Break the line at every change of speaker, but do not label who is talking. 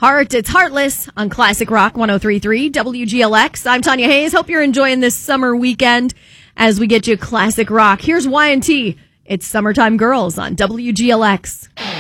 Heart, it's Heartless on Classic Rock 103.3 WGLX. I'm Tanya Hayes. Hope you're enjoying this summer weekend as we get you classic rock. Here's Y&T. It's Summertime Girls on WGLX.